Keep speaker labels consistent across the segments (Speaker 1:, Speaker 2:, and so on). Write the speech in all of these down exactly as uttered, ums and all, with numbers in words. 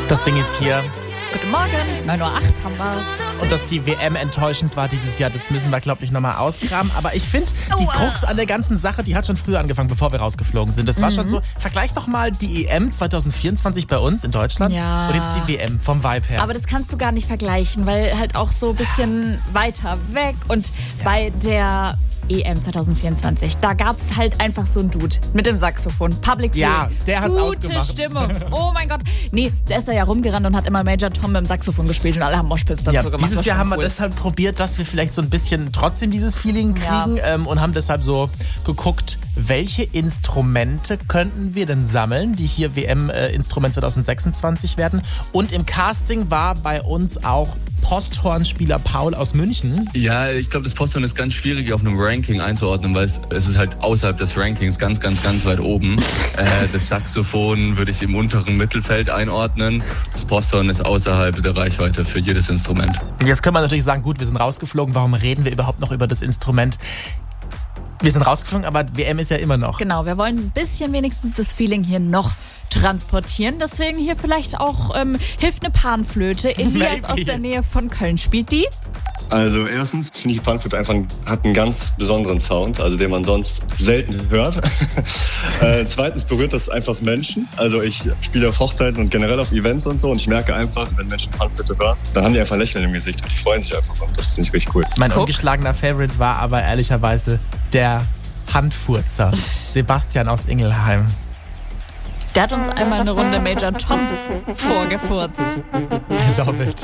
Speaker 1: Das Ding ist hier.
Speaker 2: Guten Morgen, neun Uhr acht haben wir's.
Speaker 1: Und dass die W M enttäuschend war dieses Jahr, das müssen wir, glaube ich, nochmal auskramen. Aber ich finde, die Krux an der ganzen Sache, die hat schon früher angefangen, bevor wir rausgeflogen sind. Das war mhm. schon so, vergleich doch mal die E M zwanzig vierundzwanzig bei uns in Deutschland
Speaker 2: ja.
Speaker 1: und jetzt die W M vom Vibe her.
Speaker 2: Aber das kannst du gar nicht vergleichen, weil halt auch so ein bisschen weiter weg. Und ja. bei der E M zwanzig vierundzwanzig, da gab es halt einfach so einen Dude mit dem Saxophon. Public Viewing.
Speaker 1: Ja, der hat's
Speaker 2: Gute
Speaker 1: ausgemacht.
Speaker 2: Stimme. Oh mein Gott. Nee, der ist da ja rumgerannt und hat immer Major Tom mit dem Saxophon gespielt und alle haben Moshpits dazu
Speaker 1: ja,
Speaker 2: gemacht.
Speaker 1: Dieses Jahr haben
Speaker 2: cool.
Speaker 1: wir deshalb probiert, dass wir vielleicht so ein bisschen trotzdem dieses Feeling kriegen ja. ähm, und haben deshalb so geguckt, welche Instrumente könnten wir denn sammeln, die hier W M-Instrument äh, zwanzig sechsundzwanzig werden. Und im Casting war bei uns auch Posthornspieler Paul aus München.
Speaker 3: Ja, ich glaube, das Posthorn ist ganz schwierig auf einem Ranking einzuordnen, weil es, es ist halt außerhalb des Rankings ganz, ganz, ganz weit oben. äh, das Saxophon würde ich im unteren Mittelfeld einordnen. Das Posthorn ist außerhalb der Reichweite für jedes Instrument.
Speaker 1: Jetzt können wir natürlich sagen, gut, wir sind rausgeflogen, warum reden wir überhaupt noch über das Instrument? Wir sind rausgeflogen, aber W M ist ja immer noch.
Speaker 2: Genau, wir wollen ein bisschen wenigstens das Feeling hier noch transportieren. Deswegen hier vielleicht auch ähm, hilft eine Panflöte. Elias aus der Nähe von Köln spielt die.
Speaker 4: Also erstens finde ich, Panflöte einfach hat einen ganz besonderen Sound, also den man sonst selten hört. äh, zweitens berührt das einfach Menschen. Also ich spiele auf Hochzeiten und generell auf Events und so und ich merke einfach, wenn Menschen Panflöte hören, dann haben die einfach ein Lächeln im Gesicht und die freuen sich einfach und das finde ich richtig cool.
Speaker 1: Mein Guck. ungeschlagener Favorite war aber ehrlicherweise der Handfurzer, Sebastian aus Ingelheim.
Speaker 2: Der hat uns einmal eine Runde Major Tom vorgefurzt.
Speaker 1: I love it.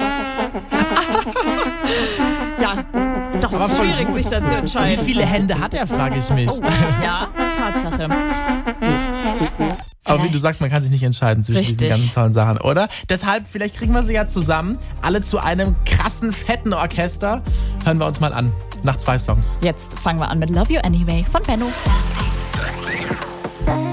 Speaker 2: Ja, das aber ist schwierig, sich da zu entscheiden.
Speaker 1: Wie viele Hände hat er, frage ich mich.
Speaker 2: Oh, ja, Tatsache.
Speaker 1: Aber wie du sagst, man kann sich nicht entscheiden zwischen
Speaker 2: Richtig.
Speaker 1: diesen ganzen tollen Sachen, oder? Deshalb, vielleicht kriegen wir sie ja zusammen, alle zu einem krassen, fetten Orchester. Hören wir uns mal an, nach zwei Songs.
Speaker 2: Jetzt fangen wir an mit Love You Anyway von Benno.
Speaker 5: Das Ding.